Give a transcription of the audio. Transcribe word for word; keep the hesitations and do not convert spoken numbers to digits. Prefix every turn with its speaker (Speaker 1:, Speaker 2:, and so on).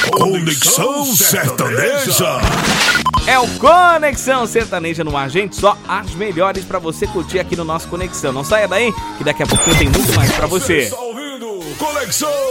Speaker 1: Conexão Sertaneja.
Speaker 2: É o Conexão Sertaneja no ar, gente. Só as melhores pra você curtir aqui no nosso Conexão. Não saia daí, que daqui a pouquinho tem muito mais pra você.
Speaker 1: Você está ouvindo Conexão